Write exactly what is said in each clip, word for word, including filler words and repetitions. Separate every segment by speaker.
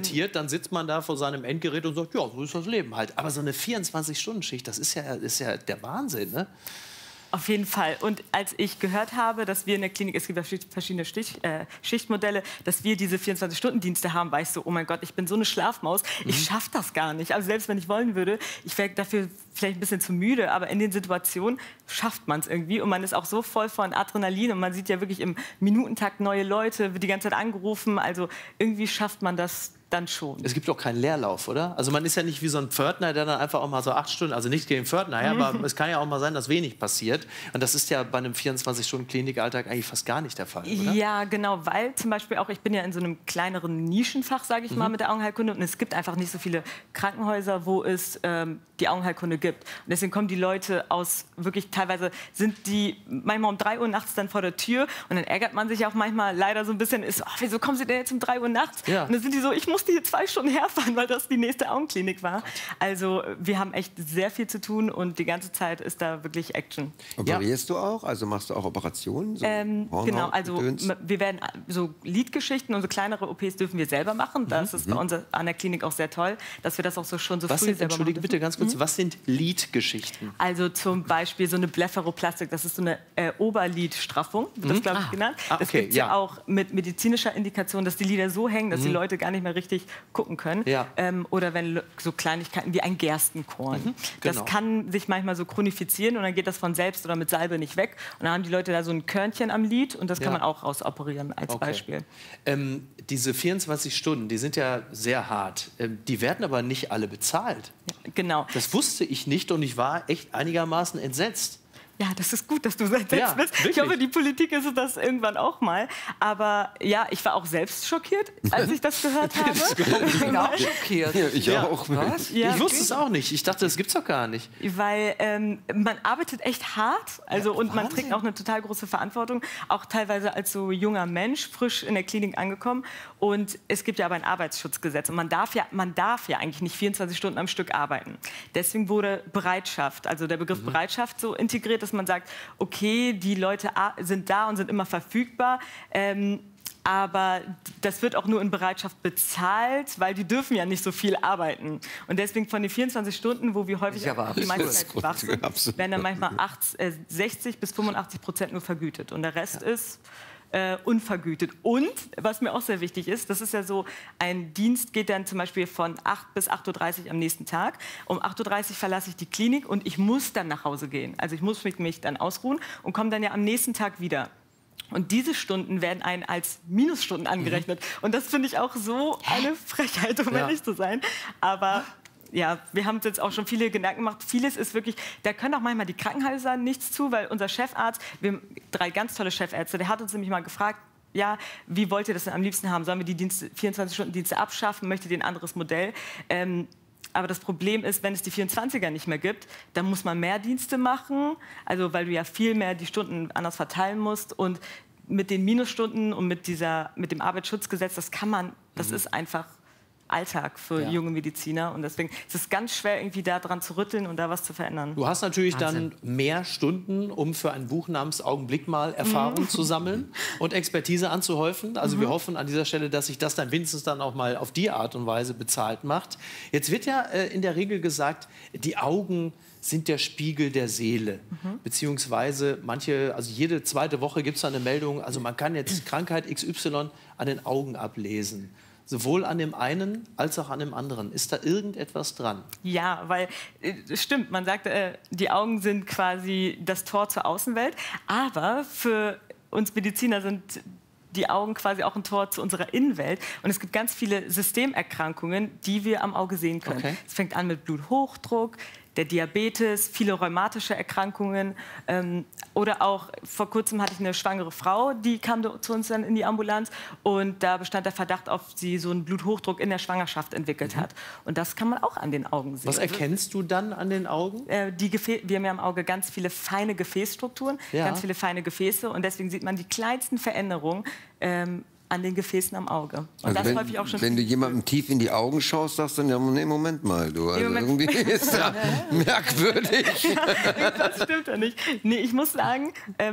Speaker 1: meditiert, dann sitzt man da vor seinem Endgerät und sagt, ja, so ist das Leben halt. Aber so eine vierundzwanzig-Stunden-Schicht, das ist ja, ist ja der Wahnsinn, ne?
Speaker 2: Auf jeden Fall. Und als ich gehört habe, dass wir in der Klinik, es gibt verschiedene Stich, äh, Schichtmodelle, dass wir diese vierundzwanzig-Stunden-Dienste haben, war ich so, oh mein Gott, ich bin so eine Schlafmaus, ich mhm. schaffe das gar nicht. Also selbst wenn ich wollen würde, ich wäre dafür vielleicht ein bisschen zu müde, aber in den Situationen schafft man es irgendwie. Und man ist auch so voll von Adrenalin und man sieht ja wirklich im Minutentakt neue Leute, wird die ganze Zeit angerufen. Also irgendwie schafft man das dann schon.
Speaker 1: Es gibt auch keinen Leerlauf, oder? Also man ist ja nicht wie so ein Pförtner, der dann einfach auch mal so acht Stunden, also nicht gegen den Pförtner, ja, aber es kann ja auch mal sein, dass wenig passiert. Und das ist ja bei einem vierundzwanzig-Stunden-Klinikalltag eigentlich fast gar nicht der Fall, oder?
Speaker 2: Ja, genau, weil zum Beispiel auch, ich bin ja in so einem kleineren Nischenfach, sage ich mhm. mal, mit der Augenheilkunde. Und es gibt einfach nicht so viele Krankenhäuser, wo es ähm, die Augenheilkunde gibt. Und deswegen kommen die Leute aus, wirklich teilweise sind die manchmal um drei Uhr nachts dann vor der Tür. Und dann ärgert man sich auch manchmal leider so ein bisschen, ist, oh, wieso kommen sie denn jetzt um drei Uhr nachts? Ja. Und dann sind die so, ich muss musste hier zwei Stunden herfahren, weil das die nächste Augenklinik war. Also wir haben echt sehr viel zu tun und die ganze Zeit ist da wirklich Action.
Speaker 3: Operierst ja. du auch? Also machst du auch Operationen? So
Speaker 2: ähm, genau, also wir werden so Lidgeschichten und so kleinere O Ps dürfen wir selber machen. Das mhm. ist bei uns an der Klinik auch sehr toll, dass wir das auch so schon so
Speaker 1: was
Speaker 2: früh
Speaker 1: sind,
Speaker 2: selber
Speaker 1: Entschuldige
Speaker 2: machen
Speaker 1: bitte ganz kurz,
Speaker 2: mhm.
Speaker 1: was sind Lidgeschichten?
Speaker 2: Also zum Beispiel so eine Blepharoplastik, das ist so eine äh, Oberlidstraffung, wird das
Speaker 1: mhm.
Speaker 2: glaube ich
Speaker 1: ah.
Speaker 2: genannt.
Speaker 1: Ah, okay.
Speaker 2: Das gibt es ja. ja auch mit medizinischer Indikation, dass die Lider so hängen, dass
Speaker 1: mhm.
Speaker 2: die Leute gar nicht mehr richtig gucken können.
Speaker 1: Ja.
Speaker 2: Ähm, oder wenn so Kleinigkeiten wie ein Gerstenkorn.
Speaker 1: Mhm,
Speaker 2: das
Speaker 1: genau.
Speaker 2: kann sich manchmal so chronifizieren und dann geht das von selbst oder mit Salbe nicht weg. Und dann haben die Leute da so ein Körnchen am Lid und das kann
Speaker 1: ja.
Speaker 2: man auch rausoperieren als
Speaker 1: okay.
Speaker 2: Beispiel.
Speaker 1: Ähm, diese vierundzwanzig Stunden, die sind ja sehr hart. Ähm, die werden aber nicht alle bezahlt.
Speaker 2: Ja, genau.
Speaker 1: Das wusste ich nicht und ich war echt einigermaßen entsetzt.
Speaker 2: Ja, das ist gut, dass du entsetzt ja, bist.
Speaker 1: Wirklich?
Speaker 2: Ich hoffe, die Politik ist das irgendwann auch mal. Aber ja, ich war auch selbst schockiert, als ich das gehört habe.
Speaker 4: Ich bin auch schockiert.
Speaker 3: Ja, ich
Speaker 1: ja.
Speaker 3: auch.
Speaker 4: Was?
Speaker 1: Ja, ich wusste es auch nicht. Ich dachte, das gibt's doch gar nicht.
Speaker 2: Weil ähm, man arbeitet echt hart. Also,
Speaker 1: ja,
Speaker 2: und man
Speaker 1: Wahnsinn.
Speaker 2: trägt auch eine total große Verantwortung. Auch teilweise als so junger Mensch, frisch in der Klinik angekommen. Und es gibt ja aber ein Arbeitsschutzgesetz. Und man darf ja, man darf ja eigentlich nicht vierundzwanzig Stunden am Stück arbeiten. Deswegen wurde Bereitschaft, also der Begriff mhm. Bereitschaft so integriert, dass man sagt, okay, die Leute sind da und sind immer verfügbar, ähm, aber das wird auch nur in Bereitschaft bezahlt, weil die dürfen ja nicht so viel arbeiten. Und deswegen von den vierundzwanzig Stunden, wo wir häufig die meiste Zeit wach sind, werden dann manchmal sechzig bis fünfundachtzig Prozent nur vergütet. Und der Rest ja. ist Äh, unvergütet. Und, was mir auch sehr wichtig ist, das ist ja so, ein Dienst geht dann zum Beispiel von acht bis acht Uhr dreißig am nächsten Tag. Um acht Uhr dreißig verlasse ich die Klinik und ich muss dann nach Hause gehen. Also ich muss mich, mich dann ausruhen und komme dann ja am nächsten Tag wieder. Und diese Stunden werden einen als Minusstunden angerechnet. Mhm. Und das finde ich auch so eine Frechheit, um ja. ehrlich zu sein. Aber ja, wir haben uns jetzt auch schon viele Gedanken gemacht. Vieles ist wirklich, da können auch manchmal die Krankenhäuser nichts zu, weil unser Chefarzt, wir haben drei ganz tolle Chefärzte, der hat uns nämlich mal gefragt, ja, wie wollt ihr das denn am liebsten haben? Sollen wir die vierundzwanzig-Stunden-Dienste abschaffen? Möchtet ihr ein anderes Modell? Ähm, aber das Problem ist, wenn es die vierundzwanziger nicht mehr gibt, dann muss man mehr Dienste machen, also weil du ja viel mehr die Stunden anders verteilen musst. Und mit den Minusstunden und mit, dieser, mit dem Arbeitsschutzgesetz, das kann man, das mhm. ist einfach Alltag für ja. junge Mediziner. Und deswegen ist es ganz schwer, irgendwie daran zu rütteln und da was zu verändern.
Speaker 1: Du hast natürlich
Speaker 2: Wahnsinn.
Speaker 1: dann mehr Stunden, um für ein Buch namens Augenblick mal Erfahrung mhm. zu sammeln und Expertise anzuhäufen. Also mhm. wir hoffen an dieser Stelle, dass sich das dann wenigstens dann auch mal auf die Art und Weise bezahlt macht. Jetzt wird ja äh, in der Regel gesagt, die Augen sind der Spiegel der Seele. Mhm. Beziehungsweise manche, also jede zweite Woche gibt es eine Meldung, also man kann jetzt Krankheit X Y an den Augen ablesen. Sowohl an dem einen als auch an dem anderen. Ist da irgendetwas dran?
Speaker 2: Ja, weil äh, stimmt, man sagt, äh, die Augen sind quasi das Tor zur Außenwelt. Aber für uns Mediziner sind die Augen quasi auch ein Tor zu unserer Innenwelt. Und es gibt ganz viele Systemerkrankungen, die wir am Auge sehen können. Okay. Es fängt an mit Bluthochdruck, der Diabetes, viele rheumatische Erkrankungen. Ähm, oder auch, vor kurzem hatte ich eine schwangere Frau, die kam zu uns dann in die Ambulanz. Und da bestand der Verdacht, ob sie so einen Bluthochdruck in der Schwangerschaft entwickelt mhm. hat. Und das kann man auch an den Augen sehen.
Speaker 1: Was erkennst du dann an den Augen?
Speaker 2: Äh, die Gefä wir haben ja am Auge ganz viele feine Gefäßstrukturen, ja. ganz viele feine Gefäße. Und deswegen sieht man die kleinsten Veränderungen ähm, an den Gefäßen am Auge. Und
Speaker 3: also
Speaker 2: das
Speaker 3: wenn,
Speaker 2: häufig auch schon
Speaker 3: wenn du jemandem tief in die Augen schaust, sagst du, ja, nee, Moment mal, du, also irgendwie ist das merkwürdig.
Speaker 2: Ja, das stimmt ja nicht. Nee, ich muss sagen, ähm,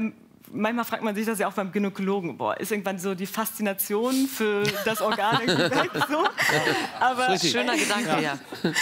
Speaker 2: manchmal fragt man sich das ja auch beim Gynäkologen, boah, ist irgendwann so die Faszination für das Organ irgendwie weg, so. Aber
Speaker 4: Schöner Gedanke, ja.